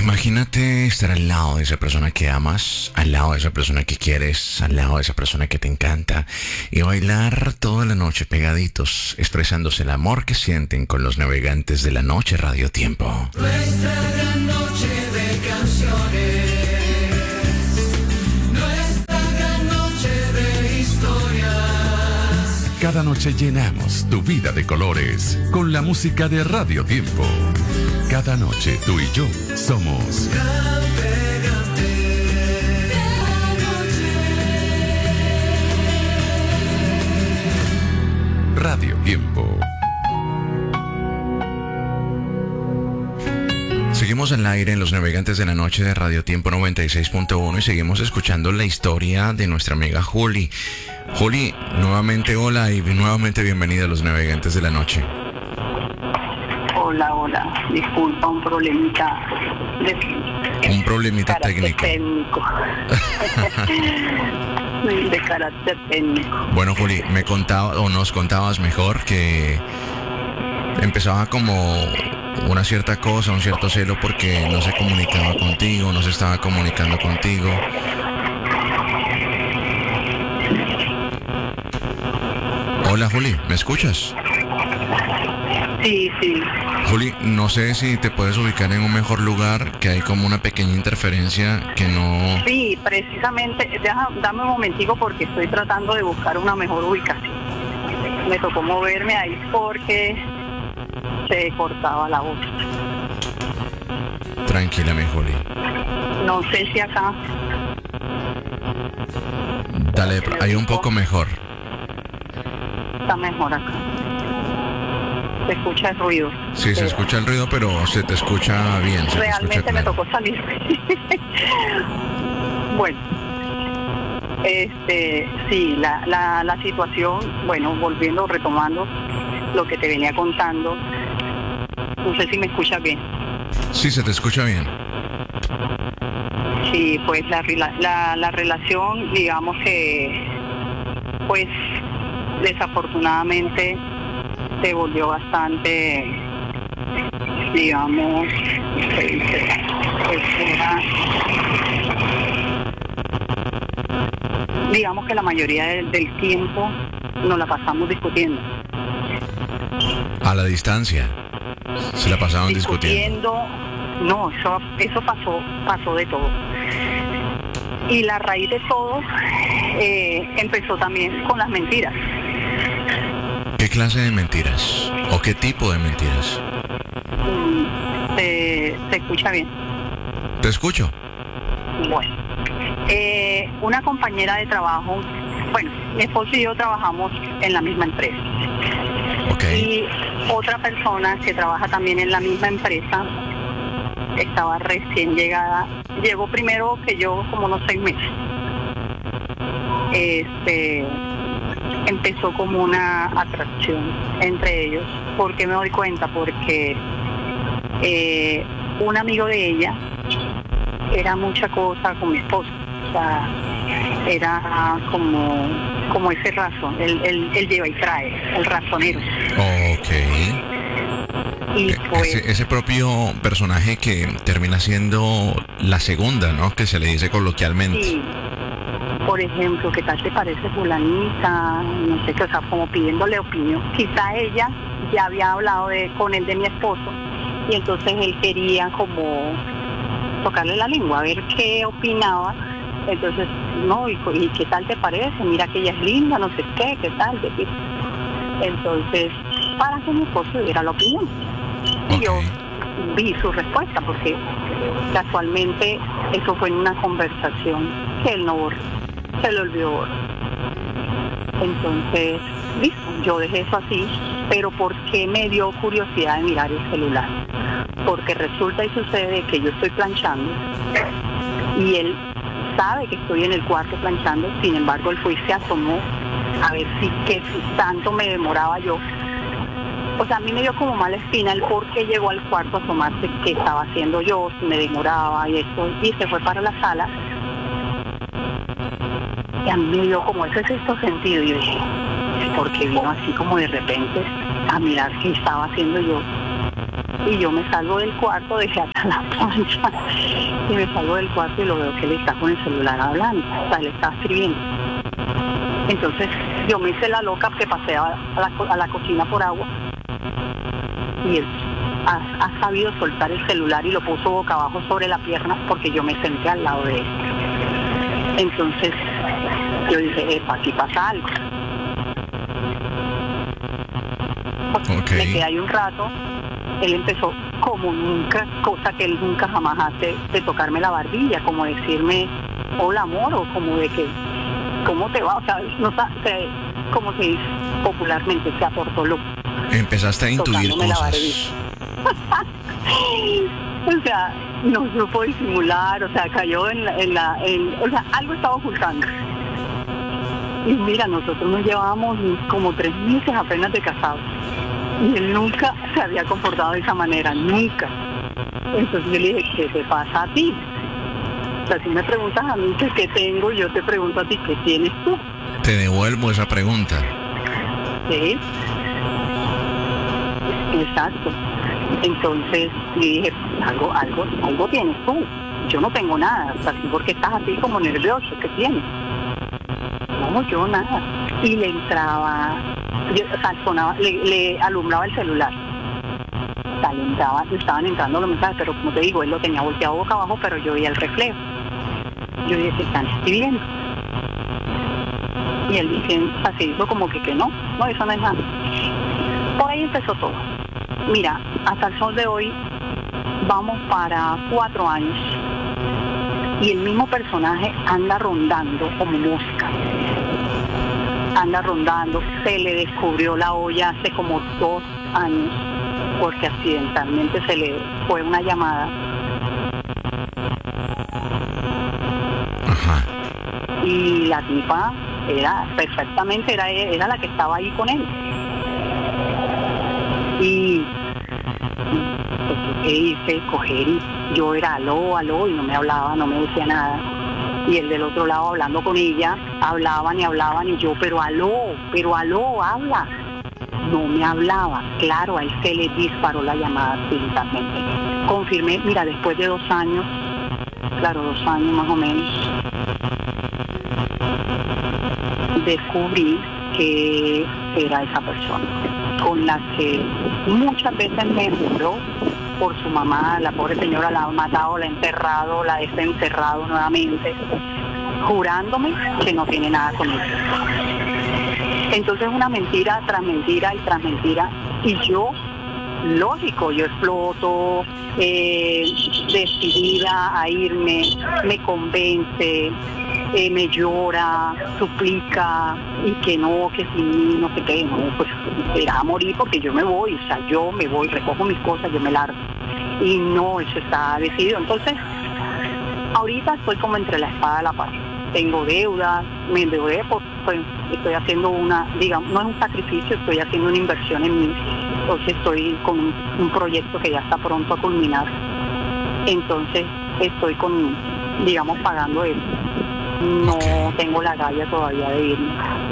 Imagínate estar al lado de esa persona que amas, al lado de esa persona que quieres, al lado de esa persona que te encanta y bailar toda la noche pegaditos, expresándose el amor que sienten con los navegantes de la noche Radio Tiempo. Nuestra gran noche de canciones, nuestra gran noche de historias. Cada noche llenamos tu vida de colores con la música de Radio Tiempo. Cada noche tú y yo somos Radio Tiempo. Seguimos al aire en los navegantes de la noche de Radio Tiempo 96.1 y seguimos escuchando la historia de nuestra amiga Juli. Juli, nuevamente hola y nuevamente bienvenida a los navegantes de la noche. Hola, disculpa, un problemita técnico. De carácter técnico. Bueno, Juli, nos contabas mejor que empezaba como una cierta cosa, un cierto celo porque no se comunicaba contigo, no se estaba comunicando contigo. Hola, Juli, ¿me escuchas? Sí. Juli, no sé si te puedes ubicar en un mejor lugar, que hay como una pequeña interferencia que no... Sí, precisamente, dame un momentico porque estoy tratando de buscar una mejor ubicación. Me tocó moverme ahí porque se cortaba la voz. Tranquila, mi Juli. No sé si acá... Dale, hay un poco mejor. Está mejor acá. Se escucha el ruido. Sí, se escucha el ruido, pero se te escucha bien. Realmente me tocó salir. Bueno, sí, la situación, bueno, retomando lo que te venía contando. No sé si me escuchas bien. Sí, se te escucha bien. Sí, pues la relación, digamos que, pues, desafortunadamente se volvió bastante, digamos, digamos que la mayoría del tiempo nos la pasamos discutiendo. A la distancia, se la pasaban discutiendo. No, eso pasó de todo. Y la raíz de todo empezó también con las mentiras. ¿Qué clase de mentiras? ¿O qué tipo de mentiras? ¿Se escucha bien? ¿Te escucho? Bueno, una compañera de trabajo, bueno, mi esposo y yo trabajamos en la misma empresa. Okay. Y otra persona que trabaja también en la misma empresa estaba recién llegada, llegó primero que yo como unos 6 meses. Empezó como una atracción entre ellos. ¿Por qué me doy cuenta? Porque un amigo de ella era mucha cosa con mi esposo. O sea, era como ese razón, él lleva y trae, el razonero. Ok. Y pues, ese propio personaje que termina siendo la segunda, ¿no? Que se le dice coloquialmente. Sí. Por ejemplo, ¿qué tal te parece fulanita? No sé qué, o sea, como pidiéndole opinión. Quizá ella ya había hablado con él de mi esposo y entonces él quería como tocarle la lengua, a ver qué opinaba. Entonces, no, ¿y qué tal te parece? Mira que ella es linda, no sé qué tal. Entonces, para que mi esposo diera la opinión. Y yo vi su respuesta, porque casualmente eso fue en una conversación que él no borró, se le olvidó borrar. Entonces, listo, yo dejé eso así, pero ¿por qué me dio curiosidad de mirar el celular? Porque resulta y sucede que yo estoy planchando y él sabe que estoy en el cuarto planchando, sin embargo él fue y se asomó a ver si tanto me demoraba yo. O sea, a mí me dio como mala espina el por qué llegó al cuarto a asomarse, qué estaba haciendo yo, si me demoraba y esto, y se fue para la sala. Y a mí me dio como ese sexto sentido, y yo dije, ¿por qué vino así como de repente a mirar qué estaba haciendo yo? Y yo me salgo del cuarto, dejé acá la plancha, y me salgo del cuarto y lo veo que él está con el celular hablando, o sea, él está escribiendo. Entonces yo me hice la loca que pasé a la cocina por agua, y él ha sabido soltar el celular y lo puso boca abajo sobre la pierna porque yo me senté al lado de él. Entonces yo dije, aquí pasa algo. Okay. Me quedé ahí un rato. Él empezó como nunca, cosa que él nunca jamás hace, de tocarme la barbilla, como decirme hola amor, o como de que ¿cómo te va? O sea, no sé, como se dice popularmente, se atortoló. Empezaste a intuir Tocándome la cosas. O sea, no supo disimular, o sea, cayó o sea, algo estaba ocultando. Y mira, nosotros nos llevábamos como 3 meses apenas de casados. Y él nunca se había comportado de esa manera, nunca. Entonces yo le dije, ¿qué te pasa a ti? O sea, si me preguntas a mí qué tengo, yo te pregunto a ti, ¿qué tienes tú? Te devuelvo esa pregunta. Sí. Exacto. Entonces le dije, algo tienes tú. Yo no tengo nada. O sea, ¿por qué estás así como nervioso? ¿Qué tienes? No, yo nada. Y le entraba, o sea, sonaba, le alumbraba el celular. O sea, le estaban entrando los mensajes, pero como te digo, él lo tenía volteado boca abajo, pero yo veía el reflejo. Yo dije, ¿se están escribiendo? Y él dice, así hizo como que no, eso no es nada. Por ahí empezó todo. Mira, hasta el sol de hoy vamos para 4 años y el mismo personaje anda rondando como mosca. Anda rondando, se le descubrió la olla hace como 2 años porque accidentalmente se le fue una llamada. Ajá. Y la tipa era la que estaba ahí con él. Y ¿qué hice? Coger y yo era aló, y no me hablaba, no me decía nada. Y el del otro lado hablando con ella, hablaban y yo, pero aló, habla. No me hablaba. Claro, a él se le disparó la llamada accidentalmente. Confirmé, mira, después de 2 años, claro, 2 años más o menos, descubrí que era esa persona con la que muchas veces me juró por su mamá. La pobre señora la ha matado, la ha enterrado, la ha desenterrado nuevamente, jurándome que no tiene nada con ella. Entonces una mentira tras mentira y tras mentira, y yo, lógico, yo exploto, decidida a irme, me convence, me llora, suplica, y que no, que sin mí, no sé qué, no, pues irá a morir porque yo me voy, o sea, yo me voy, recojo mis cosas, yo me largo. Y no, eso está decidido. Entonces, ahorita estoy como entre la espada y la pared. Tengo deudas, me endeudé, pues estoy haciendo digamos, no es un sacrificio, estoy haciendo una inversión en mí. Entonces estoy con un proyecto que ya está pronto a culminar. Entonces estoy digamos, pagando eso. No tengo la galla todavía de irme.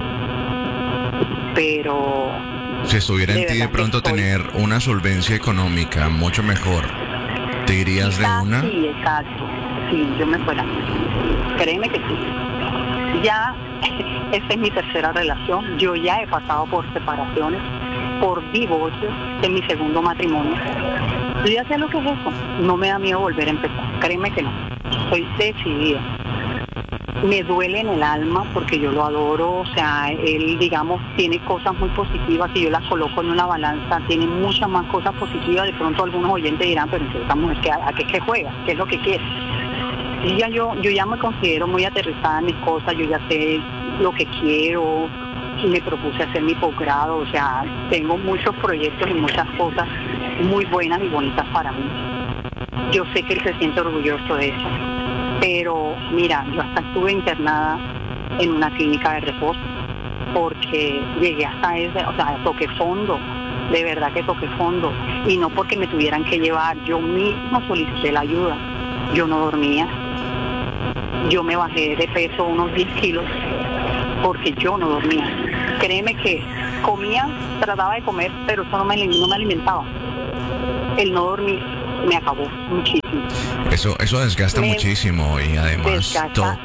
Pero si estuviera en ti de pronto tener una solvencia económica mucho mejor, ¿te irías de una? Sí, exacto. Sí, yo me fuera. Créeme que sí. Ya, esta es mi tercera relación. Yo ya he pasado por separaciones, por divorcios, en mi segundo matrimonio. Yo ya sé lo que es eso. No me da miedo volver a empezar. Créeme que no. Estoy decidida. Me duele en el alma porque yo lo adoro, o sea, él, digamos, tiene cosas muy positivas y yo las coloco en una balanza, tiene muchas más cosas positivas. De pronto algunos oyentes dirán, pero esta mujer, ¿a qué juega? ¿Qué es lo que quiere? Y yo ya me considero muy aterrizada en mis cosas, yo ya sé lo que quiero, y me propuse hacer mi posgrado, o sea, tengo muchos proyectos y muchas cosas muy buenas y bonitas para mí. Yo sé que él se siente orgulloso de eso. Pero mira, yo hasta estuve internada en una clínica de reposo porque llegué hasta toqué fondo, de verdad que toqué fondo, y no porque me tuvieran que llevar, yo mismo solicité la ayuda. Yo no dormía, yo me bajé de peso unos 10 kilos porque yo no dormía. Créeme que comía, trataba de comer, pero eso no me alimentaba. el no dormir me acabó muchísimo. Eso desgasta muchísimo y además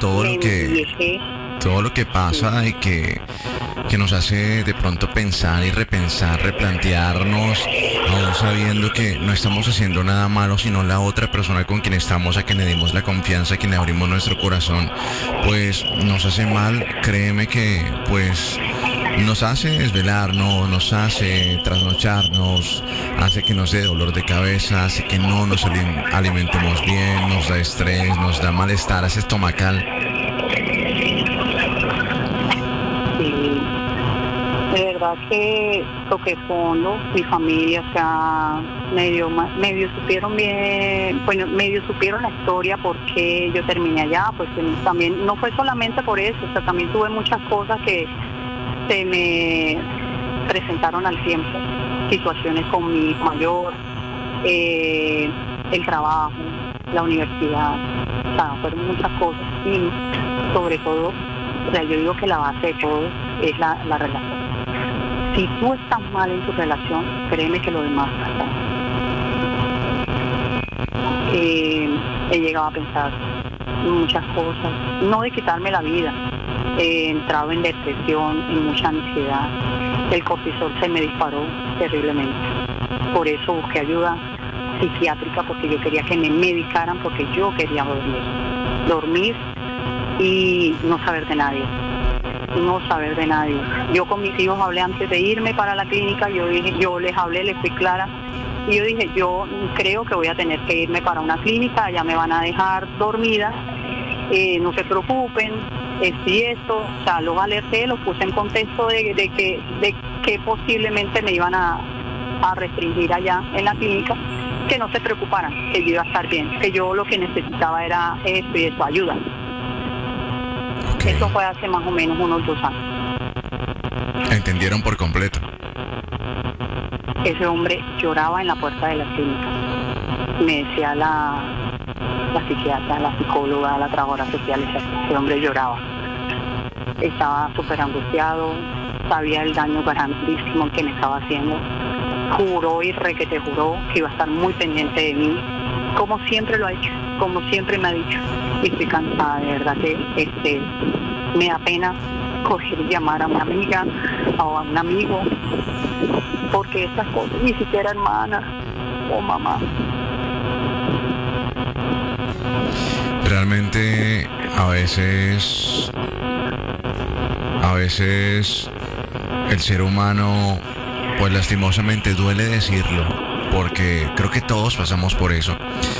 todo lo que pasa y que nos hace de pronto pensar y repensar, replantearnos, aún sabiendo que no estamos haciendo nada malo, sino la otra persona con quien estamos, a quien le dimos la confianza, a quien le abrimos nuestro corazón, pues nos hace mal. Créeme que pues nos hace desvelarnos, nos hace trasnocharnos, hace que nos dé dolor de cabeza, hace que no nos alimentemos bien, nos da estrés, nos da malestar, hace estomacal. Sí, de verdad que toqué fondo. Mi familia, o sea, medio supieron bien, bueno, medio supieron la historia porque yo terminé allá, pues también no fue solamente por eso, o sea, también tuve muchas cosas que se me presentaron al tiempo, situaciones con mi hijo mayor, el trabajo, la universidad, o sea, fueron muchas cosas y sobre todo, o sea, yo digo que la base de todo es la relación. Si tú estás mal en tu relación, créeme que lo demás está. He llegado a pensar muchas cosas, no de quitarme la vida. He entrado en depresión, en mucha ansiedad. El cortisol se me disparó terriblemente. Por eso busqué ayuda psiquiátrica, porque yo quería que me medicaran, porque yo quería dormir y no saber de nadie. Yo con mis hijos hablé antes de irme para la clínica, yo les hablé, les fui clara. Y yo dije, yo creo que voy a tener que irme para una clínica, ya me van a dejar dormida, no se preocupen, esto, o sea, los alerté, los puse en contexto de que posiblemente me iban a restringir allá en la clínica, que no se preocuparan, que yo iba a estar bien, que yo lo que necesitaba era esto y eso, ayuda. Okay. Eso fue hace más o menos unos 2 años. ¿Entendieron por completo? Ese hombre lloraba en la puerta de la clínica. Me decía la psiquiatra, la psicóloga, la trabajadora social, ese hombre lloraba. Estaba súper angustiado, sabía el daño grandísimo que me estaba haciendo. Juró y requete juró que iba a estar muy pendiente de mí, como siempre lo ha hecho, como siempre me ha dicho. Y estoy cansada, de verdad que me da pena coger y llamar a una amiga o a un amigo, porque estas cosas, ni siquiera hermana o mamá. Realmente a veces el ser humano, pues lastimosamente duele decirlo, porque creo que todos pasamos por eso,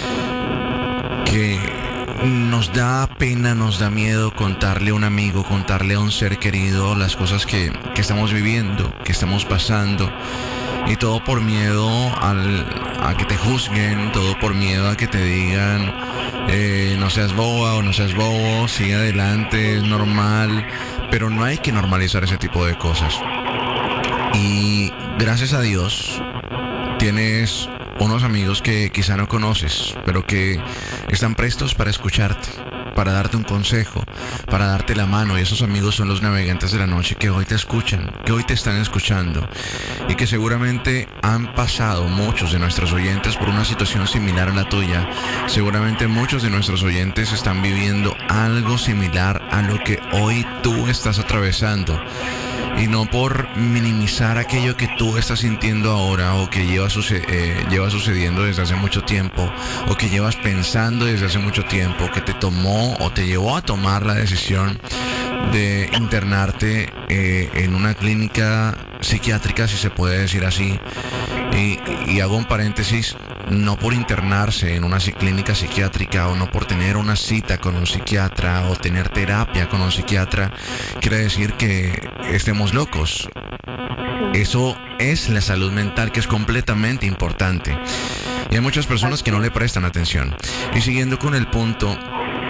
que nos da pena, nos da miedo contarle a un amigo, contarle a un ser querido las cosas que estamos viviendo, que estamos pasando, y todo por miedo a que te juzguen, todo por miedo a que te digan no seas boba o no seas bobo, sigue adelante, es normal, pero no hay que normalizar ese tipo de cosas. Y gracias a Dios tienes unos amigos que quizá no conoces, pero que están prestos para escucharte, para darte un consejo, para darte la mano. Y esos amigos son los navegantes de la noche que hoy te escuchan, que hoy te están escuchando, y que seguramente han pasado muchos de nuestros oyentes por una situación similar a la tuya. Seguramente muchos de nuestros oyentes están viviendo algo similar a lo que hoy tú estás atravesando. Y no por minimizar aquello que tú estás sintiendo ahora, o que lleva sucediendo desde hace mucho tiempo, o que llevas pensando desde hace mucho tiempo, que te tomó o te llevó a tomar la decisión de internarte en una clínica psiquiátrica, si se puede decir así. Y hago un paréntesis, no por internarse en una clínica psiquiátrica o no por tener una cita con un psiquiatra o tener terapia con un psiquiatra quiere decir que estemos locos. Eso es la salud mental, que es completamente importante. Y hay muchas personas que no le prestan atención. Y siguiendo con el punto,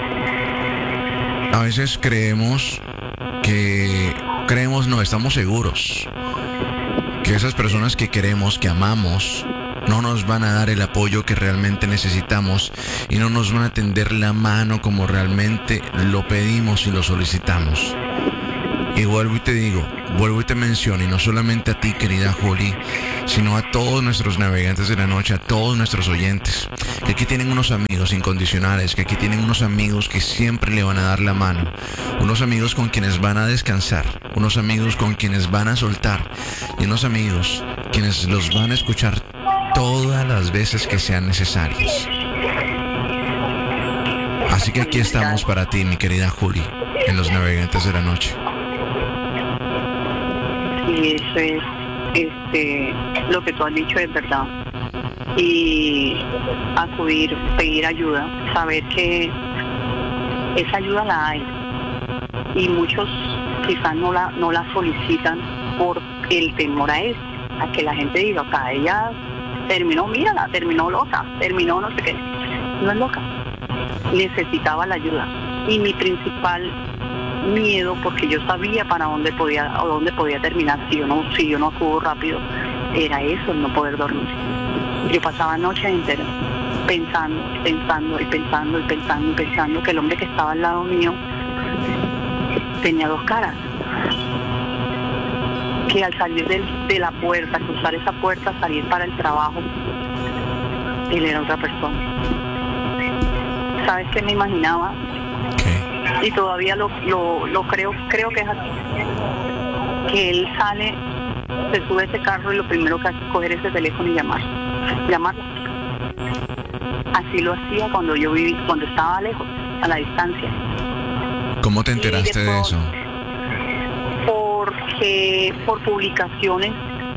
a veces no, estamos seguros que esas personas que queremos, que amamos, no nos van a dar el apoyo que realmente necesitamos y no nos van a tender la mano como realmente lo pedimos y lo solicitamos. Y vuelvo y te digo, vuelvo y te menciono, y no solamente a ti, querida Juli, sino a todos nuestros navegantes de la noche, a todos nuestros oyentes, que aquí tienen unos amigos incondicionales, que aquí tienen unos amigos que siempre le van a dar la mano, unos amigos con quienes van a descansar, unos amigos con quienes van a soltar, y unos amigos quienes los van a escuchar todas las veces que sean necesarias. Así que aquí estamos para ti, mi querida Juli, en los navegantes de la noche. Y eso es, lo que tú has dicho es verdad. Y acudir, pedir ayuda, saber que esa ayuda la hay. Y muchos quizás no la solicitan por el temor a eso, a que la gente diga, acá ella terminó, mírala, terminó loca, terminó no sé qué. No es loca. Necesitaba la ayuda. Y mi principal miedo, porque yo sabía para dónde podía terminar si yo no acudo rápido, era eso, el no poder dormir. Yo pasaba noches enteras pensando que el hombre que estaba al lado mío tenía dos caras, que al salir de la puerta, cruzar esa puerta, salir para el trabajo, él era otra persona. ¿Sabes qué me imaginaba? Y todavía lo creo que es así, que él sale, se sube a ese carro y lo primero que hace es coger ese teléfono y llamarlo. Así lo hacía cuando estaba lejos, a la distancia. ¿Cómo te enteraste de eso? Porque por publicaciones,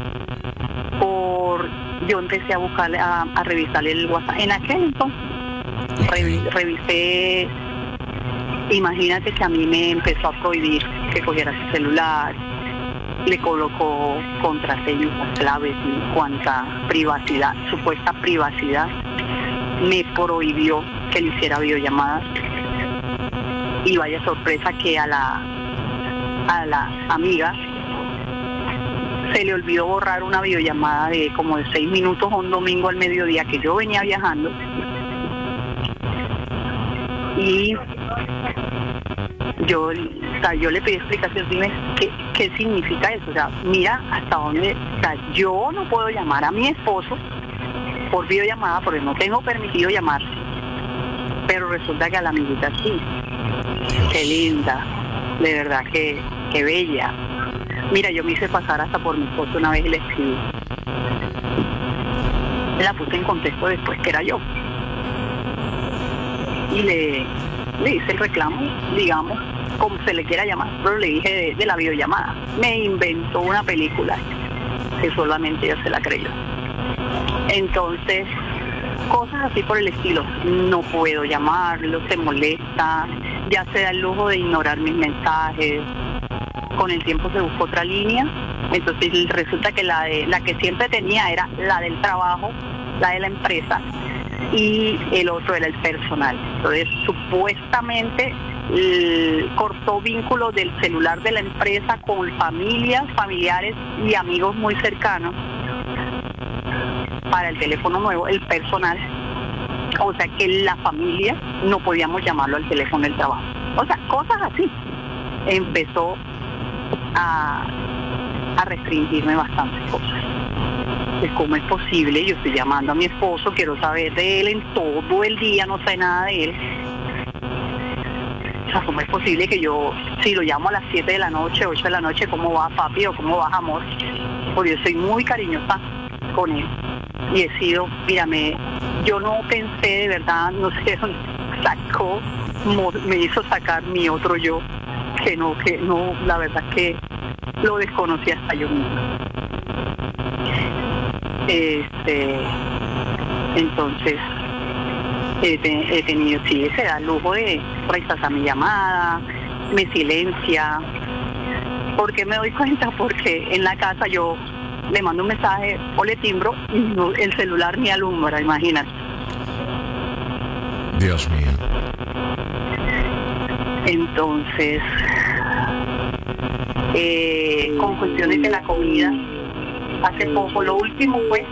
yo empecé a buscarle, a revisarle el WhatsApp. En aquel entonces revisé. Imagínate que a mí me empezó a prohibir que cogiera su celular, le colocó contraseñas, claves en cuanto a privacidad, supuesta privacidad, me prohibió que le hiciera videollamadas. Y vaya sorpresa que a la amiga se le olvidó borrar una videollamada de como de 6 minutos un domingo al mediodía que yo venía viajando. Y yo le pedí explicación, dime qué significa eso, o sea, mira hasta dónde, o sea, yo no puedo llamar a mi esposo por videollamada porque no tengo permitido llamar, pero resulta que a la amiguita sí. Qué linda, de verdad que bella. Mira, yo me hice pasar hasta por mi esposo una vez y le escribí. La puse en contexto después que era yo. Y le hice el reclamo, digamos, como se le quiera llamar, pero le dije de la videollamada. Me inventó una película que solamente ella se la creyó. Entonces, cosas así por el estilo. No puedo llamarlo, se molesta, ya se da el lujo de ignorar mis mensajes. Con el tiempo se buscó otra línea, entonces resulta que la que siempre tenía era la del trabajo, la de la empresa, y el otro era el personal. Entonces supuestamente cortó vínculos del celular de la empresa con familiares y amigos muy cercanos para el teléfono nuevo, el personal. O sea que la familia no podíamos llamarlo al teléfono del trabajo. O sea, cosas así. Empezó a restringirme bastantes cosas. Pues, ¿cómo es posible? Yo estoy llamando a mi esposo, quiero saber de él en todo el día, no sé nada de él. O sea, ¿cómo es posible que yo, si lo llamo a las 7 de la noche, 8 de la noche, ¿cómo va, papi? O ¿cómo vas, amor? Porque yo soy muy cariñosa con él. Y he sido, mírame, yo no pensé de verdad, no sé dónde me hizo sacar mi otro yo, que no, la verdad que lo desconocí hasta yo misma. Entonces he tenido, sí, se da el lujo de rechazar mi llamada, me silencia. ¿Por qué me doy cuenta? Porque en la casa yo le mando un mensaje o le timbro y no, el celular ni alumbra, imagínate. Dios mío. Entonces, con cuestiones de la comida, hace poco, lo último fue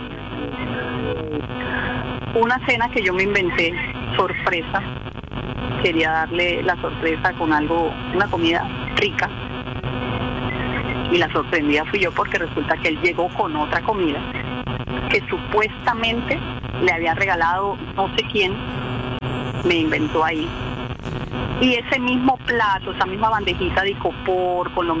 una cena que yo me inventé, sorpresa. Quería darle la sorpresa con algo, una comida rica. Y la sorprendida fui yo porque resulta que él llegó con otra comida que supuestamente le había regalado no sé quién, me inventó ahí. Y ese mismo plato, esa misma bandejita de icopor con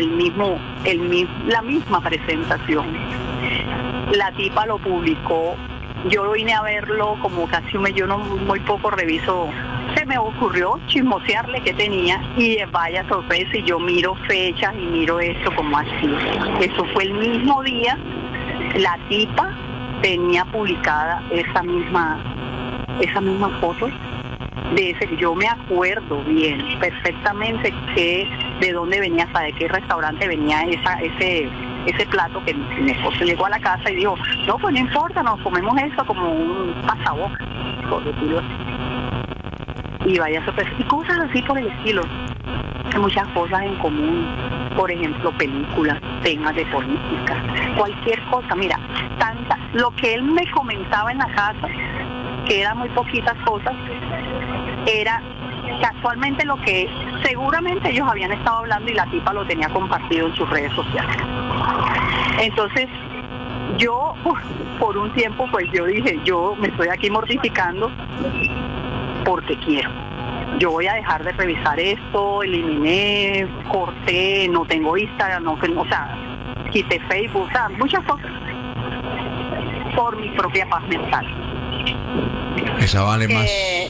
la misma presentación, la tipa lo publicó. Yo vine a verlo como casi un mes, yo no muy poco reviso. Se me ocurrió chismosearle qué tenía y vaya sorpresa, y yo miro fechas y miro esto como así. Eso fue el mismo día, la tipa tenía publicada esa misma foto de ese. Yo me acuerdo bien, perfectamente, que de dónde venía, hasta de qué restaurante venía ese plato, que mi esposo llegó a la casa y dijo, no, pues no importa, nos comemos esto como un pasabocas, por decirlo así. Y vaya sorpresa, y cosas así por el estilo. Hay muchas cosas en común, por ejemplo, películas, temas de política, cualquier cosa. Mira, lo que él me comentaba en la casa, que eran muy poquitas cosas, era casualmente lo que seguramente ellos habían estado hablando y la tipa lo tenía compartido en sus redes sociales. Entonces, yo por un tiempo pues yo dije, yo me estoy aquí mortificando porque quiero. Yo voy a dejar de revisar esto, eliminé, corté, no tengo Instagram, o sea, quité Facebook, o sea, muchas cosas por mi propia paz mental. Esa vale más.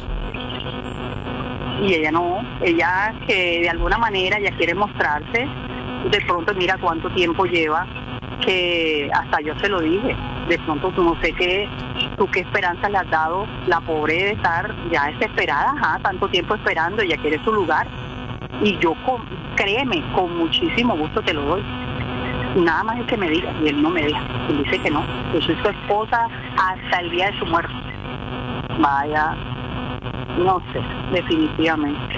Y ella que de alguna manera ya quiere mostrarse, de pronto mira cuánto tiempo lleva, que hasta yo se lo dije, de pronto tú no sé tú qué esperanza le has dado, la pobre debe estar ya desesperada, tanto tiempo esperando, ella quiere su lugar, y yo créeme, con muchísimo gusto te lo doy. Nada más es que me diga, y él no me deja, él dice que no, yo soy su esposa hasta el día de su muerte. Vaya, no sé, definitivamente.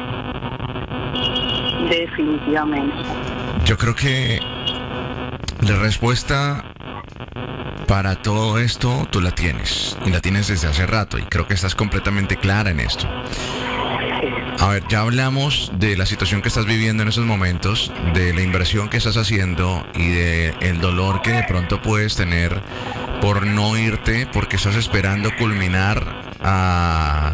Yo creo que la respuesta para todo esto tú la tienes, y la tienes desde hace rato, y creo que estás completamente clara en esto. A ver, ya hablamos de la situación que estás viviendo en esos momentos, de la inversión que estás haciendo y de el dolor que de pronto puedes tener por no irte, porque estás esperando culminar a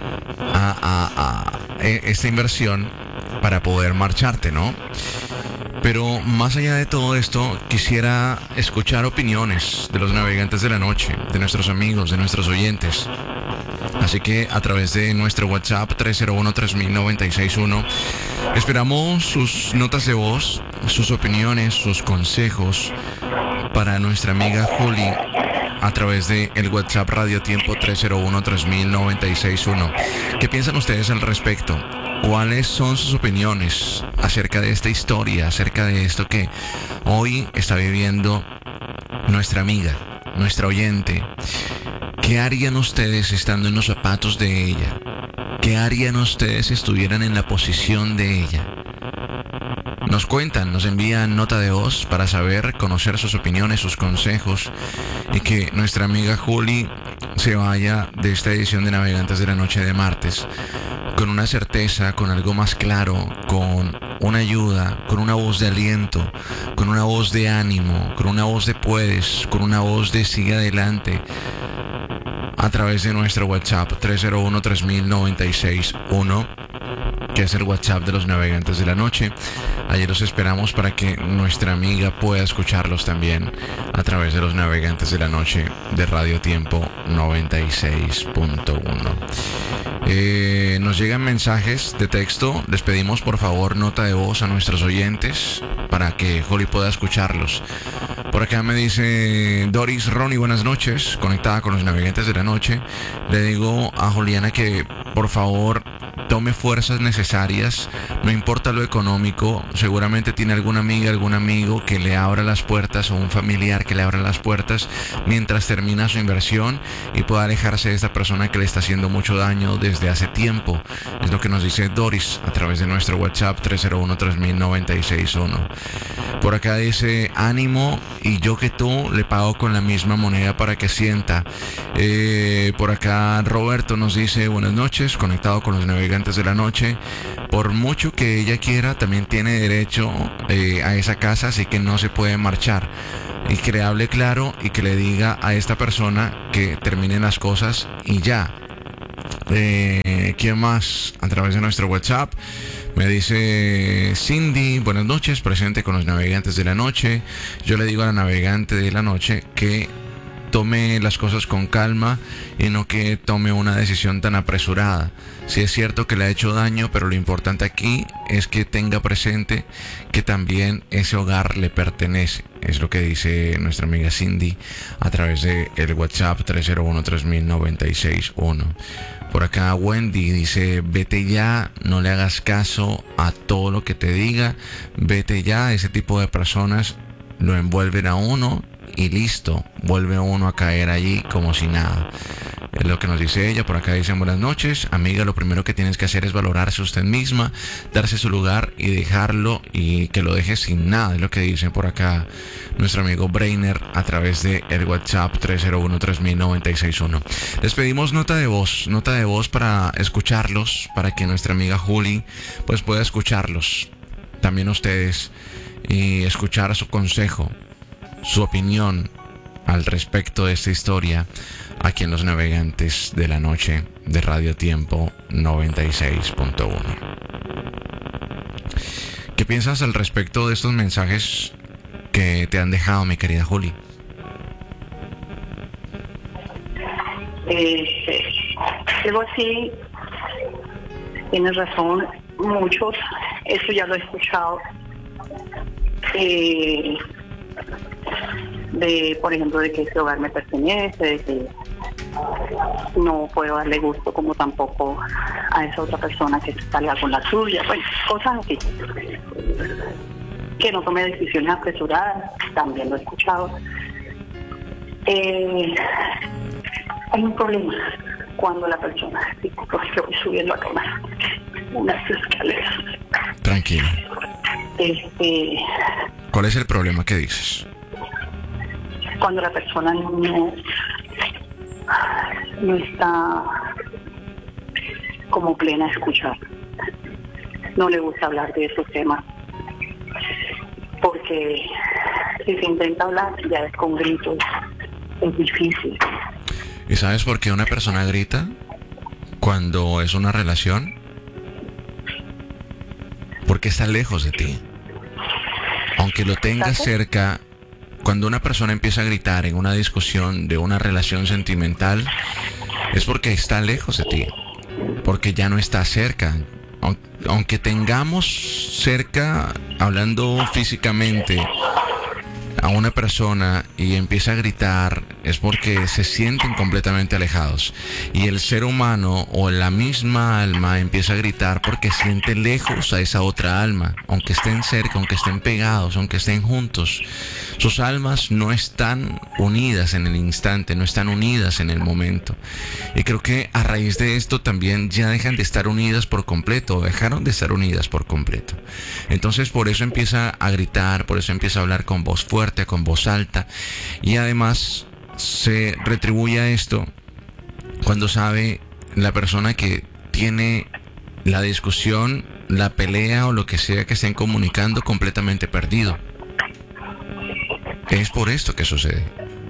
esta inversión para poder marcharte, ¿no? Pero más allá de todo esto, quisiera escuchar opiniones de los navegantes de la noche, de nuestros amigos, de nuestros oyentes. Así que a través de nuestro WhatsApp 301-3000-961 esperamos sus notas de voz, sus opiniones, sus consejos para nuestra amiga Juli a través de el WhatsApp Radio Tiempo 301-3000-961. ¿Qué piensan ustedes al respecto? ¿Cuáles son sus opiniones acerca de esta historia, acerca de esto que hoy está viviendo nuestra amiga, nuestra oyente? ¿Qué harían ustedes estando en los zapatos de ella? ¿Qué harían ustedes si estuvieran en la posición de ella? Nos cuentan, nos envían nota de voz para saber, conocer sus opiniones, sus consejos, y que nuestra amiga Juli se vaya de esta edición de Navegantes de la Noche de martes con una certeza, con algo más claro, con una ayuda, con una voz de aliento, con una voz de ánimo, con una voz de puedes, con una voz de sigue adelante, a través de nuestro WhatsApp 301-3000-961, que es el WhatsApp de los Navegantes de la Noche. Allí los esperamos para que nuestra amiga pueda escucharlos también a través de los Navegantes de la Noche de Radio Tiempo 96.1. Nos llegan mensajes de texto. Les pedimos por favor nota de voz a nuestros oyentes para que Juli pueda escucharlos. Por acá me dice Doris Ronnie, buenas noches, conectada con los Navegantes de la Noche. Le digo a Juliana que por favor tome fuerzas necesarias, no importa lo económico. Seguramente tiene alguna amiga, algún amigo que le abra las puertas, o un familiar que le abra las puertas mientras termina su inversión y pueda alejarse de esta persona que le está haciendo mucho daño desde hace tiempo. Es lo que nos dice Doris a través de nuestro WhatsApp 301-3000-961. Por acá dice ánimo, y yo que tú le pago con la misma moneda para que sienta. Por acá Roberto nos dice buenas noches, conectado con los Navegantes Navegantes de la Noche. Por mucho que ella quiera, también tiene derecho a esa casa, así que no se puede marchar. Y que le hable claro y que le diga a esta persona que terminen las cosas y ya. ¿Quién más? A través de nuestro WhatsApp me dice Cindy: buenas noches, presente con los Navegantes de la Noche. Yo le digo a la navegante de la noche que tome las cosas con calma y no que tome una decisión tan apresurada. Sí es cierto que le ha hecho daño, pero lo importante aquí es que tenga presente que también ese hogar le pertenece. Es lo que dice nuestra amiga Cindy a través de el WhatsApp 301-3000-961. Por acá Wendy dice: vete ya, no le hagas caso a todo lo que te diga, vete ya. Ese tipo de personas lo envuelven a uno y listo, vuelve uno a caer allí como si nada. Es lo que nos dice ella. Por acá dicen: buenas noches, amiga, lo primero que tienes que hacer es valorarse usted misma, darse su lugar y dejarlo, y que lo deje sin nada. Es lo que dice por acá nuestro amigo Brainer a través de el WhatsApp 301-3000-961. Les pedimos nota de voz para escucharlos, para que nuestra amiga Juli pues pueda escucharlos también ustedes y escuchar su consejo, su opinión al respecto de esta historia aquí en Los Navegantes de la Noche de Radio Tiempo 96.1. ¿Qué piensas al respecto de estos mensajes que te han dejado, mi querida Juli? Algo así, tienes razón, muchos, eso ya lo he escuchado. Por ejemplo, de que ese hogar me pertenece, de que no puedo darle gusto como tampoco a esa otra persona que salga con la suya, bueno, cosas así. Que no tome decisiones apresuradas, también lo he escuchado. Hay un problema cuando la persona, porque voy subiendo acá unas escaleras. Tranquila. ¿Cuál es el problema que dices? Cuando la persona no está como plena a escuchar, no le gusta hablar de esos temas, porque si se intenta hablar ya es con gritos, es difícil. ¿Y sabes por qué una persona grita cuando es una relación? Porque está lejos de ti. Aunque lo tengas cerca, cuando una persona empieza a gritar en una discusión de una relación sentimental, es porque está lejos de ti, porque ya no está cerca. Aunque tengamos cerca, hablando físicamente, a una persona y empieza a gritar, es porque se sienten completamente alejados. Y el ser humano o la misma alma empieza a gritar porque siente lejos a esa otra alma. Aunque estén cerca, aunque estén pegados, aunque estén juntos, sus almas no están unidas en el instante, no están unidas en el momento. Y creo que a raíz de esto también ya dejan de estar unidas por completo, dejaron de estar unidas por completo. Entonces por eso empieza a gritar, por eso empieza a hablar con voz fuerte, con voz alta, y además se retribuye a esto cuando sabe la persona que tiene la discusión, la pelea o lo que sea que estén comunicando completamente perdido. Es por esto que sucede.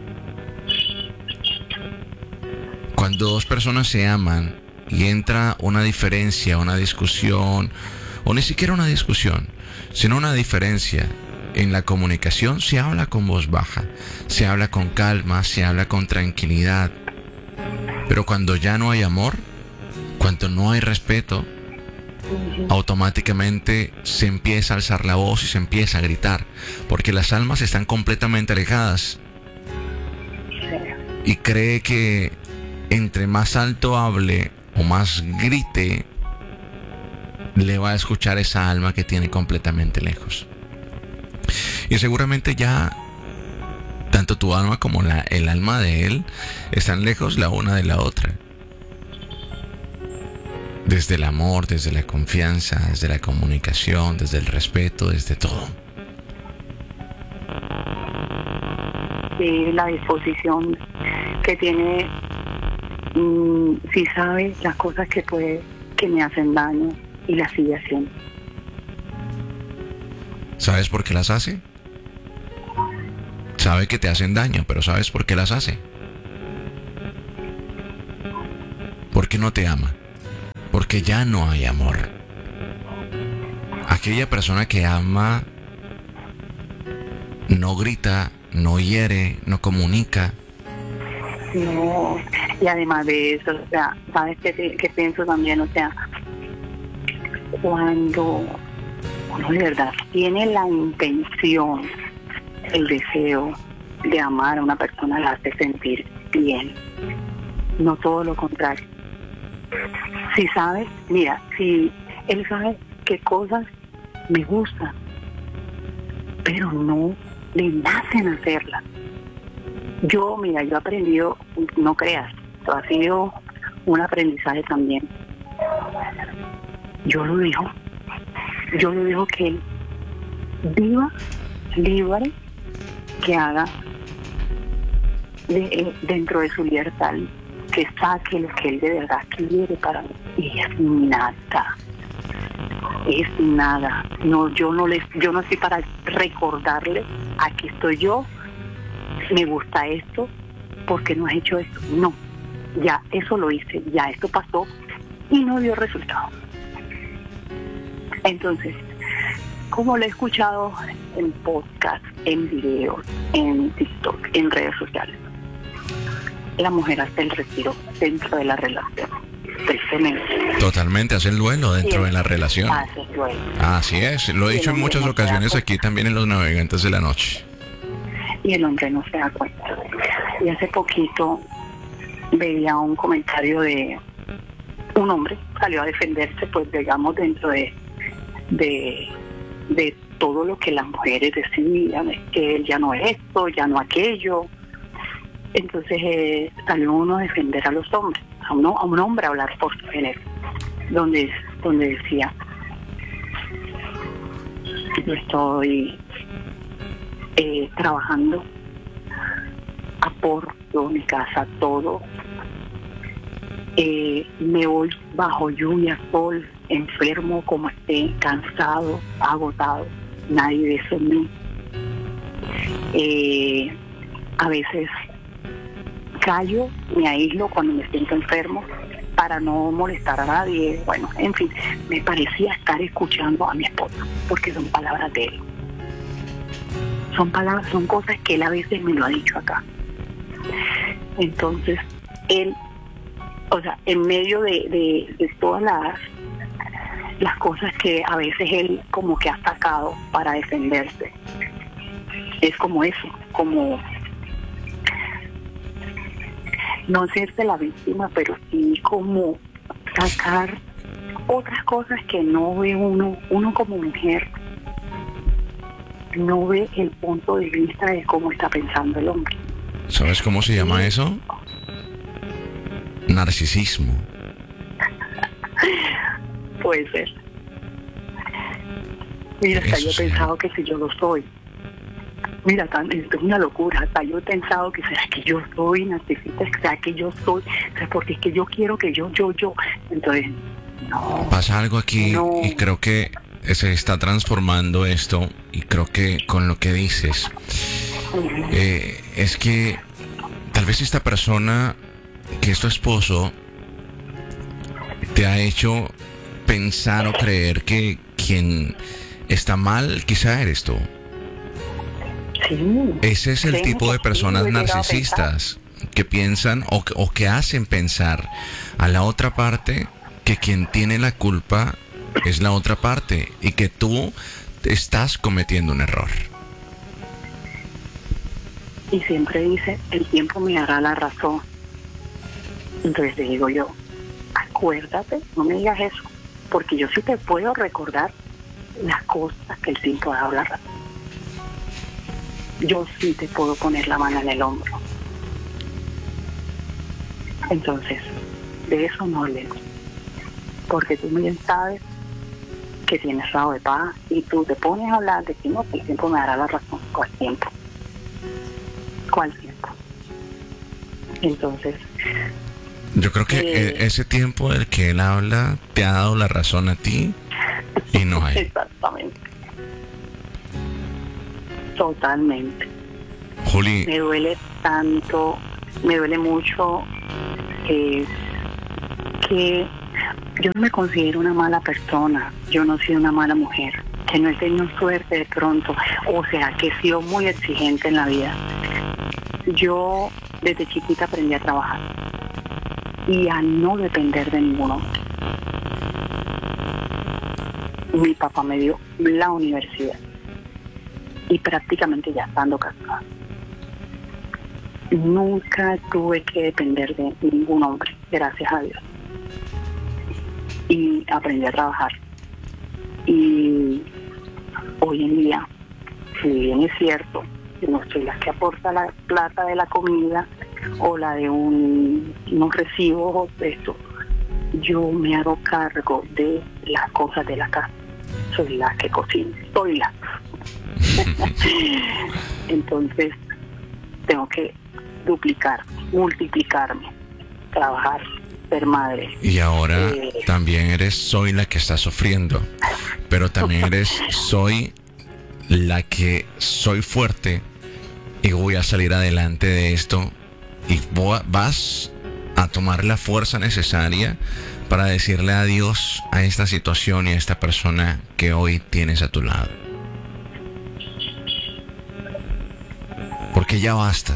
Cuando dos personas se aman y entra una diferencia, una discusión, o ni siquiera una discusión, sino una diferencia en la comunicación, se habla con voz baja, se habla con calma, se habla con tranquilidad. Pero cuando ya no hay amor, cuando no hay respeto, automáticamente se empieza a alzar la voz y se empieza a gritar, porque las almas están completamente alejadas. Y cree que entre más alto hable o más grite, le va a escuchar esa alma que tiene completamente lejos. Y seguramente ya tanto tu alma como el alma de él están lejos la una de la otra. Desde el amor, desde la confianza, desde la comunicación, desde el respeto, desde todo. Sí, la disposición que tiene, si sabe las cosas que que me hacen daño y las sigue haciendo. ¿Sabes por qué las hace? Sabe que te hacen daño, pero ¿sabes por qué las hace? Porque no te ama. Porque ya no hay amor. Aquella persona que ama no grita, no hiere, no comunica. No, y además de eso, o sea, ¿sabes qué pienso también? O sea, cuando uno de verdad tiene la intención, el deseo de amar a una persona, la hace sentir bien, no todo lo contrario. Si sabes, mira, si él sabe qué cosas me gustan, pero no le nacen hacerlas. Yo he aprendido, no creas, esto ha sido un aprendizaje también. Yo lo dejo que él viva libre, que haga dentro de su libertad, que saque lo que él de verdad quiere para mí. Y es nada. No, yo no estoy para recordarle, aquí estoy yo, me gusta esto, porque no has hecho esto. No, ya eso lo hice, ya esto pasó y no dio resultado. Entonces, como lo he escuchado en podcast, en videos, en TikTok, en redes sociales, la mujer hace el retiro dentro de la relación, tristemente. Totalmente, hace el duelo dentro Sí, de la relación. hace el duelo. Así es, lo he Y dicho el en hombre muchas no se da ocasiones cuenta. aquí también en Los Navegantes de la Noche. Y el hombre no se da cuenta. Y hace poquito veía un comentario de un hombre, salió a defenderse, pues digamos, dentro de todo lo que las mujeres decían, es que él ya no es esto, ya no aquello. Entonces salió uno a defender a los hombres, a un hombre a hablar por su género, donde decía: yo estoy trabajando, aporto mi casa, todo, me voy bajo lluvia, sol, enfermo como esté, cansado, agotado, nadie de eso en mí. A veces callo, me aíslo cuando me siento enfermo para no molestar a nadie. Bueno, en fin, me parecía estar escuchando a mi esposo, porque son palabras de él. Son cosas que él a veces me lo ha dicho acá. Entonces, él, o sea, en medio de todas las cosas que a veces él como que ha sacado para defenderse, es como eso, como no hacerse la víctima, pero sí como sacar otras cosas que no ve uno como mujer, no ve el punto de vista de cómo está pensando el hombre. ¿Sabes cómo se llama eso? Narcisismo. Puede ser. Mira, hasta Eso yo he sí. pensado que si yo lo soy. Mira, esto es una locura. Hasta yo he pensado que será que yo soy narcisista, será que yo soy, o sea, porque es que yo quiero que yo. Entonces, no. Pasa algo aquí No. y creo que se está transformando esto, y creo que con lo que dices es que tal vez esta persona que es tu esposo te ha hecho pensar o creer que quien está mal quizá eres tú. Sí. Ese es el Créeme tipo de que sí, personas lo he llegado a narcisistas que piensan o que hacen pensar a la otra parte que quien tiene la culpa es la otra parte y que tú estás cometiendo un error. Y siempre dice, el tiempo me dará la razón. Entonces le digo yo, acuérdate, no me digas eso, porque yo sí te puedo recordar las cosas que el tiempo ha dado la razón. Yo sí te puedo poner la mano en el hombro. Entonces, de eso no hablemos, porque tú bien sabes que tienes rabo de paz y tú te pones a hablar de que no, que el tiempo me dará la razón. ¿Cuál tiempo? ¿Cuál tiempo? Entonces, Yo creo que ese tiempo del que él habla te ha dado la razón a ti y no a él. Exactamente. Totalmente. Juli, Me duele tanto, me duele mucho que yo no me considero una mala persona, yo no soy una mala mujer, que no he tenido suerte de pronto, o sea, que he sido muy exigente en la vida. Yo desde chiquita aprendí a trabajar y a no depender de ninguno. Mi papá me dio la universidad y prácticamente ya estando casada. Nunca tuve que depender de ningún hombre, gracias a Dios. Y aprendí a trabajar. Y hoy en día, si bien es cierto, no soy la que aporta la plata de la comida o la de unos recibos o esto, yo me hago cargo de las cosas de la casa. Soy la que cocina, soy la. Entonces, tengo que multiplicarme, trabajar, ser madre. y ahora también eres soy la que está sufriendo, pero también eres soy la que soy fuerte y voy a salir adelante de esto y vas a tomar la fuerza necesaria para decirle adiós a esta situación y a esta persona que hoy tienes a tu lado. Porque ya basta.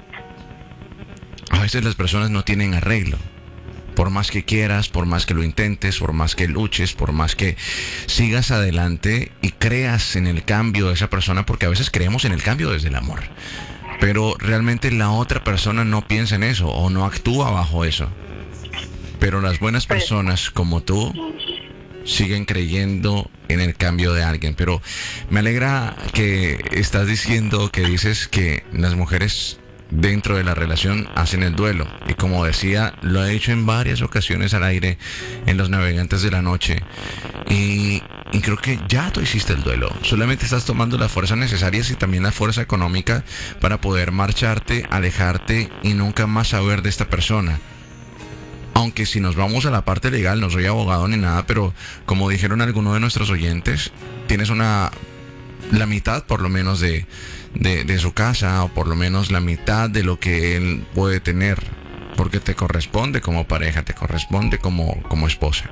A veces las personas no tienen arreglo. Por más que quieras, por más que lo intentes, por más que luches, por más que sigas adelante y creas en el cambio de esa persona, porque a veces creemos en el cambio desde el amor. Pero realmente la otra persona no piensa en eso o no actúa bajo eso. Pero las buenas personas como tú siguen creyendo en el cambio de alguien. Pero me alegra que estás diciendo, que dices que las mujeres dentro de la relación hacen el duelo. Y como decía, lo he hecho en varias ocasiones al aire en Los Navegantes de la Noche. Y creo que ya tú hiciste el duelo. Solamente estás tomando las fuerzas necesarias y también la fuerza económica para poder marcharte, alejarte y nunca más saber de esta persona. Aunque si nos vamos a la parte legal, no soy abogado ni nada, pero como dijeron algunos de nuestros oyentes, tienes la mitad por lo menos de su casa, o por lo menos la mitad de lo que él puede tener, porque te corresponde como pareja, te corresponde como esposa.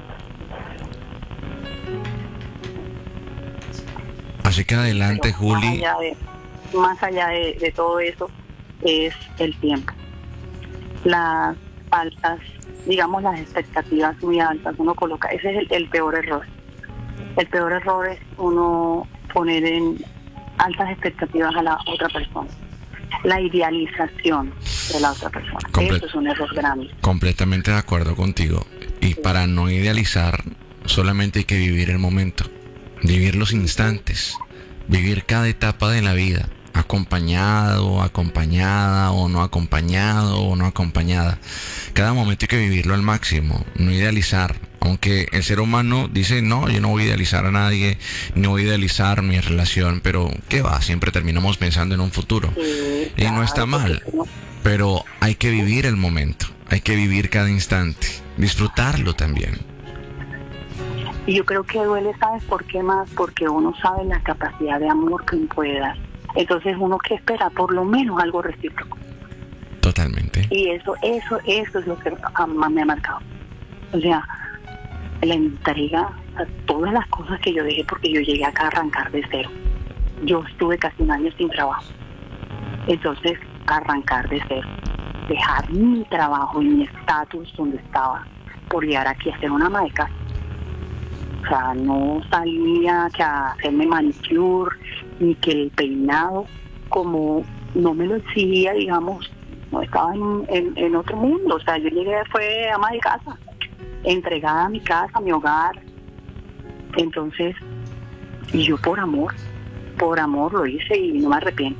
Así que adelante, Juli. Más allá de todo eso, es el tiempo. Las altas, digamos las expectativas muy altas, uno coloca, ese es el peor error. El peor error es uno poner en altas expectativas a la otra persona. La idealización de la otra persona. Eso es un error grande. Completamente de acuerdo contigo. Y para no idealizar, solamente hay que vivir el momento. Vivir los instantes. Vivir cada etapa de la vida. Acompañado, acompañada, o no acompañado, o no acompañada. Cada momento hay que vivirlo al máximo. No idealizar. Aunque el ser humano dice, no, yo no voy a idealizar a nadie, no voy a idealizar mi relación, pero ¿qué va? Siempre terminamos pensando en un futuro. Sí, y no está mal, pero hay que vivir el momento, hay que vivir cada instante, disfrutarlo también. Y yo creo que duele, ¿sabes por qué más? Porque uno sabe la capacidad de amor que uno puede dar. Entonces uno que espera por lo menos algo recíproco. Totalmente. Y eso es lo que más me ha marcado. O sea, la entrega a todas las cosas que yo dejé, porque yo llegué acá a arrancar de cero. Yo estuve casi un año sin trabajo. Entonces, arrancar de cero. Dejar mi trabajo y mi estatus donde estaba por llegar aquí a ser una ama de casa. O sea, no salía que a hacerme manicure, ni que el peinado, como no me lo exigía, digamos, no estaba en otro mundo. O sea, yo llegué, fue ama de casa, entregada a mi casa, a mi hogar. Entonces, y yo por amor lo hice y no me arrepiento.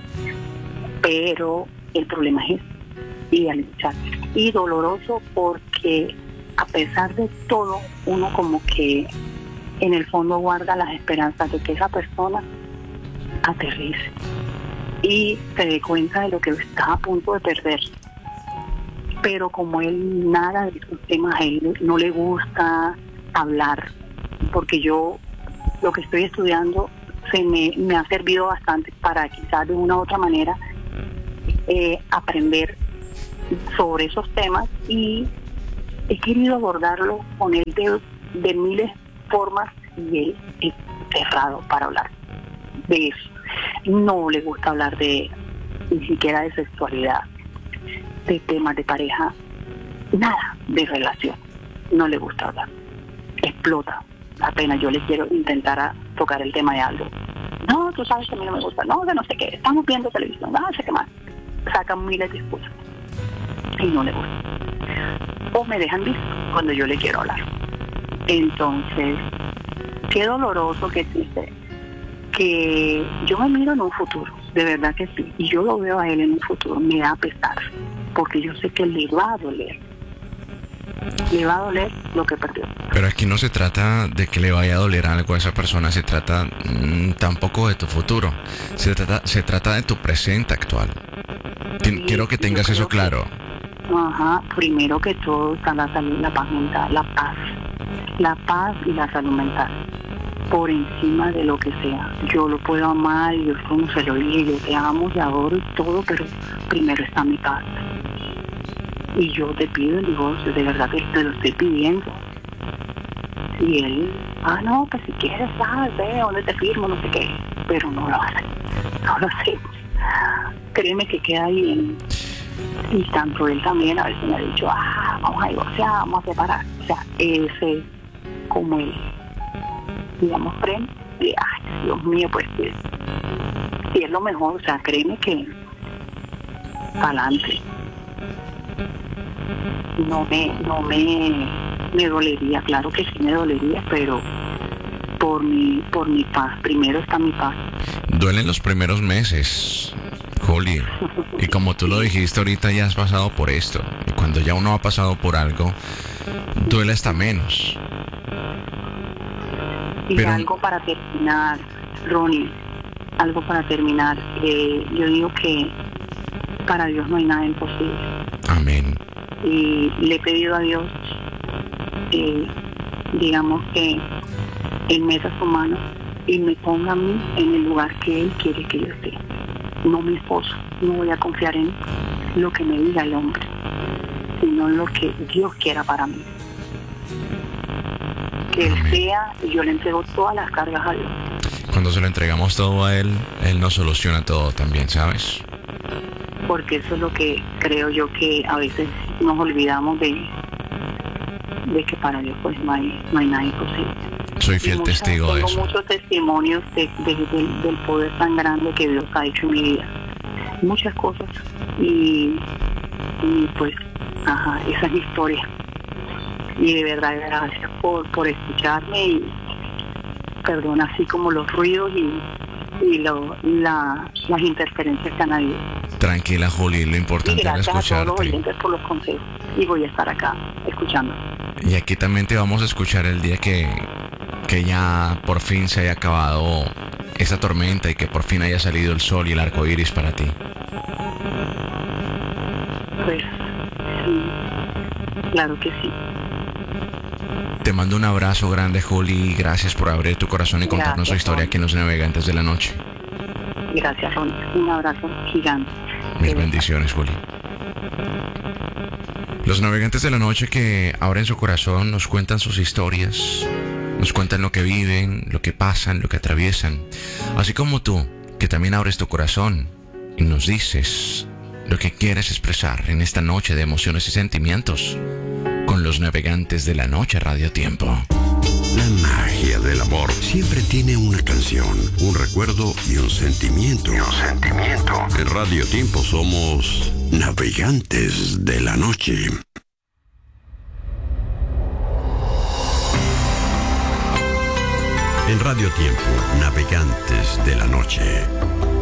Pero el problema es idealizar. Y doloroso porque a pesar de todo, uno como que en el fondo guarda las esperanzas de que esa persona aterrice y se dé cuenta de lo que está a punto de perder. pero como él nada de esos temas, a él no le gusta hablar, porque yo lo que estoy estudiando me ha servido bastante para quizás de una u otra manera aprender sobre esos temas, y he querido abordarlo con él de miles formas, y él es cerrado para hablar de eso. No le gusta hablar ni siquiera de sexualidad, de temas de pareja, nada de relación, no le gusta hablar. Explota apenas yo le quiero intentar tocar el tema de algo. No, tú sabes que a mí no me gusta, no, que no sé qué, estamos viendo televisión, no sé qué más. Sacan miles de excusas y no le gusta. O me dejan visto cuando yo le quiero hablar. Entonces, qué doloroso, qué triste, que yo me miro en un futuro, de verdad que sí, y yo lo veo a él en un futuro, me da pesar, porque yo sé que le va a doler lo que perdió. Pero aquí no se trata de que le vaya a doler algo a esa persona, se trata tampoco de tu futuro, se trata de tu presente actual. Quiero que tengas eso claro. Primero que todo está la salud, la paz mental, la paz y la salud mental, por encima de lo que sea. Yo lo puedo amar, y yo como se lo dije, yo te amo y adoro y todo, pero primero está mi paz. Y yo te pido el divorcio, de verdad que te lo estoy pidiendo. Y él, no, pues si quieres, ve, ¿dónde te firmo? No sé qué. Pero no lo hace, no lo hacemos. Créeme que queda bien. Y tanto él también a veces me ha dicho, vamos a divorciar, vamos a separar. O sea, ese, como él, digamos, frente, Dios mío, pues si es lo mejor, o sea, créeme que adelante. No me dolería, claro que sí me dolería, pero por mi paz, primero está mi paz. Duelen los primeros meses, Juli, y como tú lo dijiste ahorita, ya has pasado por esto, y cuando ya uno ha pasado por algo, duele hasta menos. Y pero algo para terminar, Ronnie, yo digo que para Dios no hay nada imposible. Amén. Y le he pedido a Dios, digamos, que Él meta su mano y me ponga a mí en el lugar que Él quiere que yo esté. No mi esposo, no voy a confiar en lo que me diga el hombre, sino en lo que Dios quiera para mí. Que Él sea, y yo le entrego todas las cargas a Dios. Cuando se lo entregamos todo a Él, Él nos soluciona todo también, ¿sabes? Porque eso es lo que creo yo, que a veces nos olvidamos de que para Dios pues no hay nada imposible. Soy fiel testigo de eso. Tengo muchos testimonios del poder tan grande que Dios ha hecho en mi vida. Muchas cosas. Y pues, esa es mi historia. Y de verdad, gracias por escucharme, y perdona así como los ruidos y las interferencias que han habido. Tranquila, Juli, lo importante era escucharte. Gracias a todos los oyentes por los consejos, y voy a estar acá escuchando. Y aquí también te vamos a escuchar el día que ya por fin se haya acabado esa tormenta y que por fin haya salido el sol y el arco iris para ti. Pues sí, claro que sí. Te mando un abrazo grande, Juli, y gracias por abrir tu corazón y contarnos tu historia aquí en Los Navegantes de la Noche. Gracias, Ron. Un abrazo gigante. Mis bendiciones, Juli. Los Navegantes de la Noche que abren su corazón, nos cuentan sus historias, nos cuentan lo que viven, lo que pasan, lo que atraviesan. Así como tú, que también abres tu corazón y nos dices lo que quieres expresar en esta noche de emociones y sentimientos. Con Los Navegantes de la Noche, Radio Tiempo. La magia del amor siempre tiene una canción, un recuerdo y un sentimiento. En Radio Tiempo somos Navegantes de la Noche. En Radio Tiempo, Navegantes de la Noche.